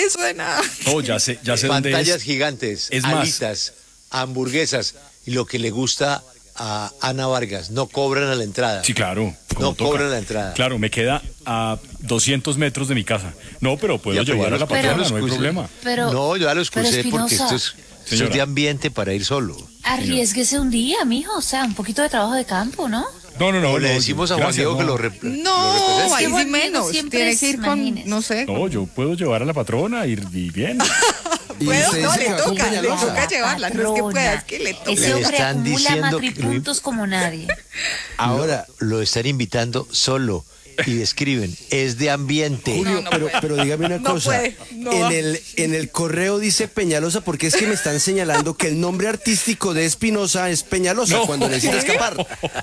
eso de nada. No, ya sé dónde es. Pantallas gigantes, Es más. alitas, hamburguesas y lo que le gusta a Ana Vargas, no cobran a la entrada. Sí, claro. No cobran la entrada. Claro, me queda a 200 metros de mi casa. No, pero puedo Ya, pero llevar ya a la los- pero patrona, los no hay excuse. problema. Pero, No, yo ya lo pero, excusé porque Espinosa, esto es Señora. de ambiente para ir solo. arriésguese un día, mijo, o sea, un poquito de trabajo de campo, ¿no? No, Le decimos a Juan gracias, Diego que no. lo represente. No, ahí que sí Juan Diego menos. siempre Tiene es, que ir con, imagínese. no sé. No, yo puedo llevar a la patrona y bien. ¿Puedo? usted No, dice le que va con toca Peñalosa. llevarla. No es que pueda, es que le toca. Ese Le hombre están acumula diciendo que matripuntos como nadie. Ahora lo están invitando solo y describen, es de ambiente. Julio, no pero dígame una No cosa. puede, no va. En el correo dice Peñalosa porque es que me están señalando que el nombre artístico de Espinosa es Peñalosa No. cuando necesita escapar.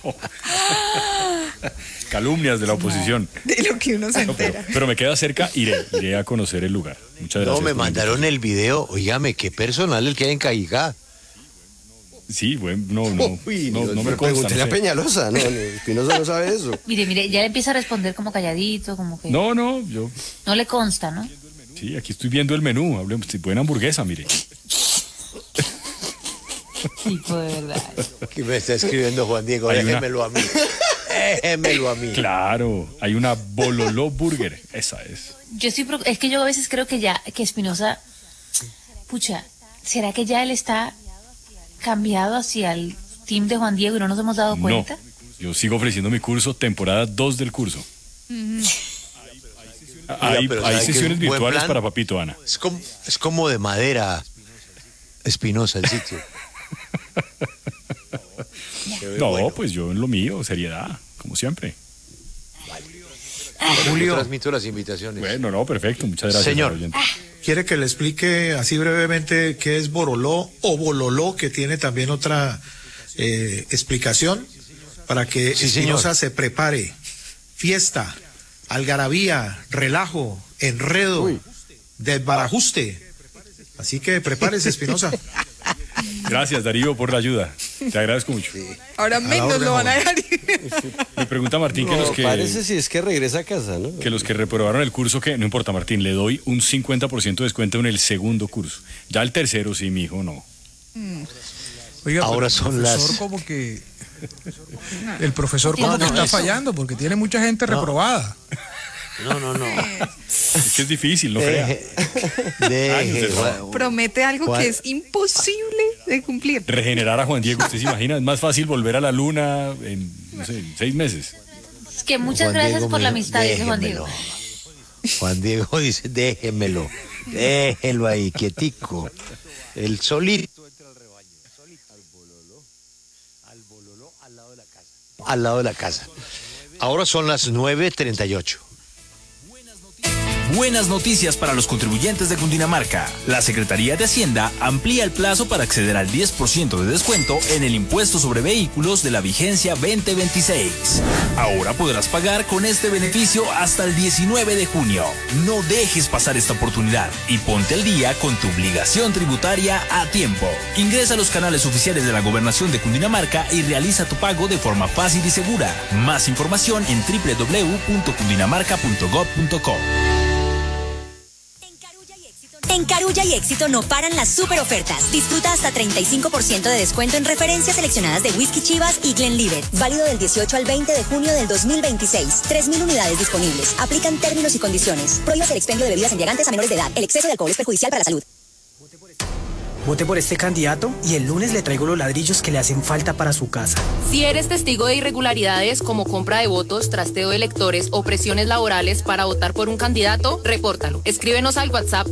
Calumnias de la oposición. De lo que uno se No, entera. pero me queda cerca, iré a conocer el lugar. Muchas gracias. No, me por la mandaron el video. Oígame, qué personal el que hay en Cajicá. invitación. Sí, bueno, no Uy, me consta. pregúntele no a sé. Peñalosa. No, Espinosa no sabe eso. Mire, ya le empieza a responder como calladito, como que No, yo no le consta, ¿no? sí, aquí estoy viendo el menú. Hablemos, si buena hamburguesa, mire. Tipo de verdad. Que me está escribiendo Juan Diego, Hay una- déjemelo a mí. Déjemelo a mí. Claro, hay una Bololó Burger. Esa es. Es que yo a veces creo que Espinosa, pucha, ¿será que ya él está cambiado hacia el team de Juan Diego y no nos hemos dado cuenta? No, yo sigo ofreciendo mi curso, temporada 2 del curso. Hay pero ¿sabe qué es sesiones un buen virtuales plan? para Papito, Ana. Es como de madera, Espinosa, el sitio. No, Bueno. pues yo en lo mío, seriedad, como siempre. Julio. Yo transmito las invitaciones. Bueno, no, perfecto, muchas gracias. Señor. oyente. ¿Quiere que le explique así brevemente qué es Boroló o Bololó, que tiene también otra explicación para que Sí, Espinosa señor. se prepare? Fiesta, algarabía, relajo, enredo, desbarajuste. Así que prepárese, Espinosa. Gracias, Darío, por la ayuda. Te agradezco mucho. Ahora menos lo van a dejar. Me pregunta Martín Parece si es que regresa a casa, ¿no? que los que reprobaron el curso, que no importa, Martín, le doy un 50% de descuento en el segundo curso. Ya el tercero, sí, mi hijo, no. Oiga, Ahora pero son el profesor las- como que el profesor como No, que no, está eso. fallando porque tiene mucha gente reprobada. No. Es que es difícil, no crea. Años de trabajo. Promete algo Juan- que es imposible de cumplir. Regenerar a Juan Diego, ¿usted se imagina? Es más fácil volver a la luna en, no sé, en 6 meses. Es que muchas Juan gracias Diego por la me dijo, amistad, dice Juan déjemelo. Diego. Juan Diego dice, déjemelo. Déjelo ahí, quietico. El solito entra al rebaño. Solito. Al bololó, al lado de la casa. Al lado de la casa. Ahora son las 9:38. Buenas noticias para los contribuyentes de Cundinamarca. La Secretaría de Hacienda amplía el plazo para acceder al 10% de descuento en el impuesto sobre vehículos de la vigencia 2026. Ahora podrás pagar con este beneficio hasta el 19 de junio. No dejes pasar esta oportunidad y ponte al día con tu obligación tributaria a tiempo. Ingresa a los canales oficiales de la Gobernación de Cundinamarca y realiza tu pago de forma fácil y segura. Más información en www.cundinamarca.gov.co. En Carulla y Éxito no paran las super ofertas. Disfruta hasta 35% de descuento en referencias seleccionadas de Whisky Chivas y Glenlivet. Válido del 18 al 20 de junio del 2026. 3.000 unidades disponibles. Aplican términos y condiciones. Prohíbas el expendio de bebidas embriagantes a menores de edad. El exceso de alcohol es perjudicial para la salud. Vote por este candidato y el lunes le traigo los ladrillos que le hacen falta para su casa. Si eres testigo de irregularidades como compra de votos, trasteo de electores o presiones laborales para votar por un candidato, repórtalo. Escríbenos al WhatsApp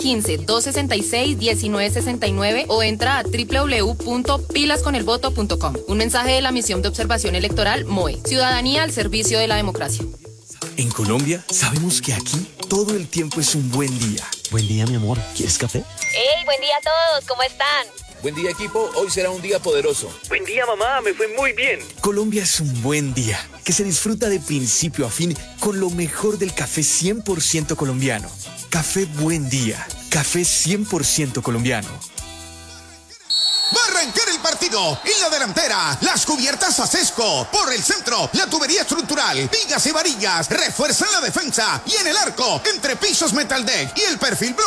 315-266-1969 o entra a www.pilasconelvoto.com. Un mensaje de la Misión de Observación Electoral MOE. Ciudadanía al servicio de la democracia. En Colombia, sabemos que aquí todo el tiempo es un buen día. Buen día, mi amor. ¿Quieres café? ¡Hey, buen día a todos! ¿Cómo están? Buen día, equipo. Hoy será un día poderoso. Buen día, mamá. Me fue muy bien. Colombia es un buen día, que se disfruta de principio a fin con lo mejor del café 100% colombiano. Café Buen Día. Café 100% colombiano. Va a arrancar el partido. En la delantera, las cubiertas Acesco. Por el centro, la tubería estructural, vigas y varillas refuerzan la defensa. Y en el arco, entre pisos Metaldeck y el perfil